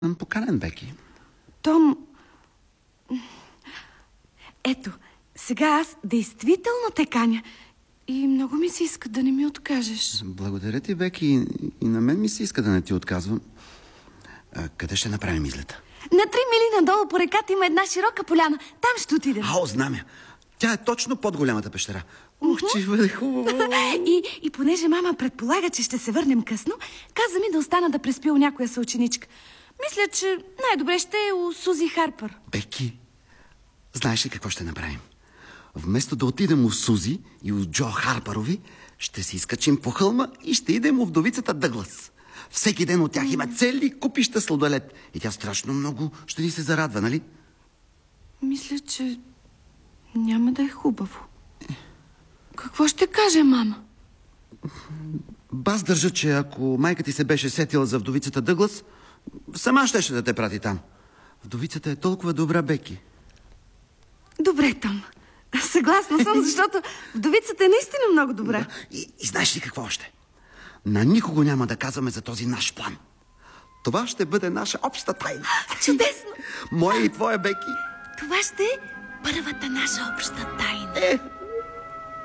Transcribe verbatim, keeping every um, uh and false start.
Поканен, Беки. Том... Ето, сега аз действително те каня. И много ми се иска да не ми откажеш. Благодаря ти, Беки. И на мен ми се иска да не ти отказвам. А, къде ще направим излета? На три мили надолу по реката има една широка поляна. Там ще отидем. Ао, знам я. Тя е точно под голямата пещера. Ух, че бъде хубаво. И, и понеже мама предполага, че ще се върнем късно, каза ми да остана да преспи у някоя съученичка. Мисля, че най-добре ще е у Сузи Харпър. Беки, знаеш ли какво ще направим? Вместо да отидем у Сузи и у Джо Харпърови, ще се изкачим по хълма и ще идем у вдовицата Дъглас. Всеки ден от тях има цели купища сладолед. И тя страшно много ще ни се зарадва, нали? Мисля, че няма да е хубаво. Какво ще каже мама? Баз държа, че ако майка ти се беше сетила за вдовицата Дъглас, сама щеше да те прати там. Вдовицата е толкова добра, Беки. Добре, Том. Съгласна съм, защото вдовицата е наистина много добра. Да. И, и знаеш ли какво още? На никого няма да казваме за този наш план. Това ще бъде наша обща тайна. Чудесно! Моя и твоя, Беки. Това ще е първата наша обща тайна. Е,